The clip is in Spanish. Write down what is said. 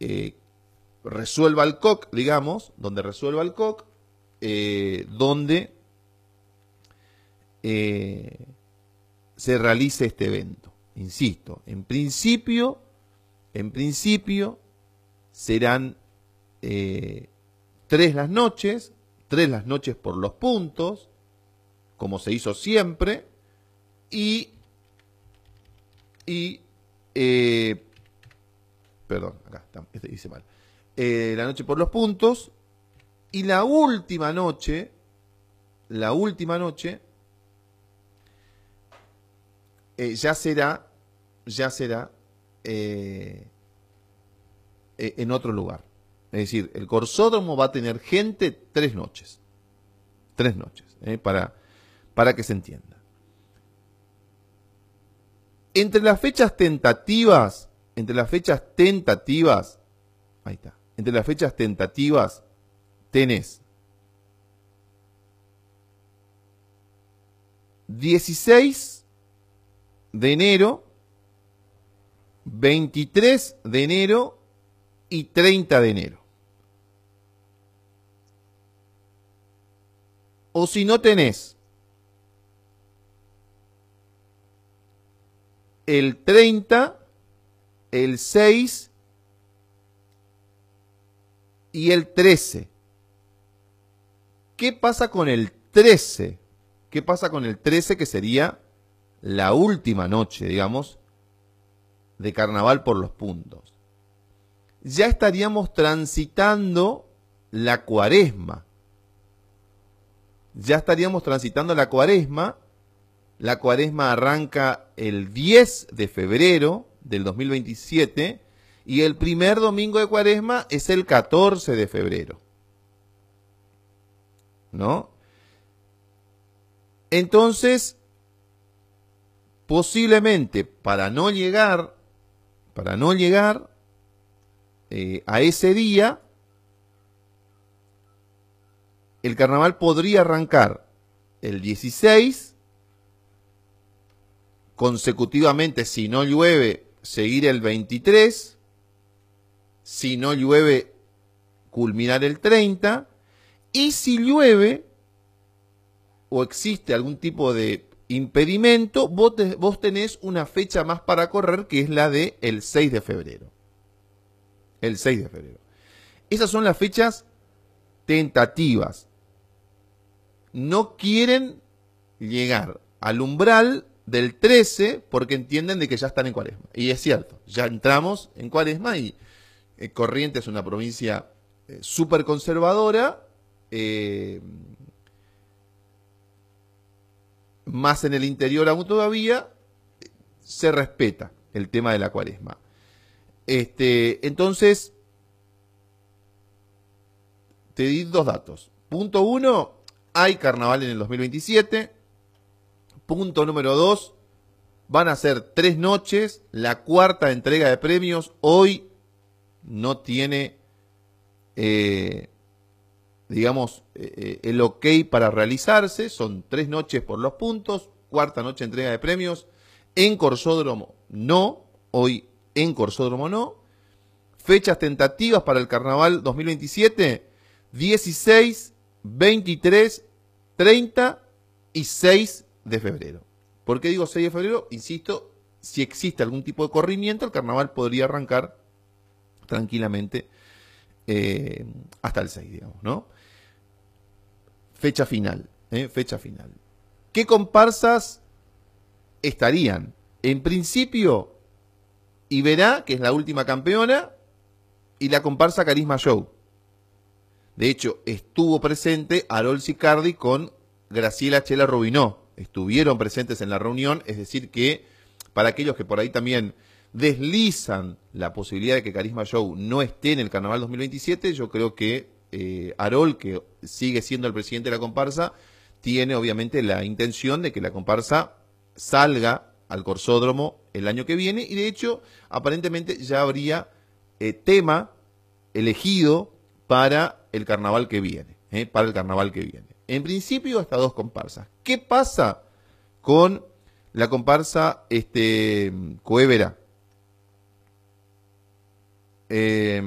resuelva el COC, digamos, donde resuelva el COC, donde se realice este evento. Insisto, en principio serán 3 las noches por los puntos, como se hizo siempre, perdón, acá está, hice mal. La noche por los puntos, y la última noche ya será en otro lugar. Es decir, el Corsódromo va a tener gente 3 noches. 3 noches, para que se entienda. Entre las fechas tentativas, ahí está. Entre las fechas tentativas tenés 16 de enero, 23 de enero y 30 de enero. O si no tenés el 30, el 6 y el 13. ¿Qué pasa con el 13? ¿Qué pasa con el 13, que sería la última noche, digamos, de carnaval por los puntos? Ya estaríamos transitando la cuaresma. La cuaresma arranca el 10 de febrero del 2027 y el primer domingo de cuaresma es el 14 de febrero. ¿No? Entonces, posiblemente para no llegar a ese día, el carnaval podría arrancar el 16, consecutivamente, si no llueve, seguir el 23, si no llueve, culminar el 30, y si llueve o existe algún tipo de impedimento, vos tenés una fecha más para correr, que es la de el 6 de febrero. El 6 de febrero. Esas son las fechas tentativas. No quieren llegar al umbral del 13 porque entienden de que ya están en cuaresma. Y es cierto, ya entramos en cuaresma y Corrientes es una provincia súper conservadora, más en el interior aún todavía, se respeta el tema de la cuaresma. Entonces, te di 2 datos. Punto 1, hay carnaval en el 2027. Punto número 2, van a ser 3 noches, la 4ª entrega de premios. Hoy no tiene, digamos, el ok para realizarse. Son 3 noches por los puntos, 4ª noche entrega de premios. En Corsódromo no, hoy en Corsódromo no. Fechas tentativas para el carnaval 2027, 16, 23, 30 y 6 de febrero. ¿Por qué digo 6 de febrero? Insisto, si existe algún tipo de corrimiento, el carnaval podría arrancar tranquilamente hasta el 6, digamos, ¿no? Fecha final, fecha final. ¿Qué comparsas estarían? En principio, Iberá, que es la última campeona, y la comparsa Carisma Show. De hecho, estuvo presente Arol Sicardi con Graciela Chela Rubinó. Estuvieron presentes en la reunión, es decir que para aquellos que por ahí también deslizan la posibilidad de que Carisma Show no esté en el Carnaval 2027, yo creo que Arol, que sigue siendo el presidente de la comparsa, tiene obviamente la intención de que la comparsa salga al Corsódromo el año que viene, y de hecho aparentemente ya habría tema elegido para el carnaval que viene, En principio, hasta 2 comparsas. ¿Qué pasa con la comparsa Coébera?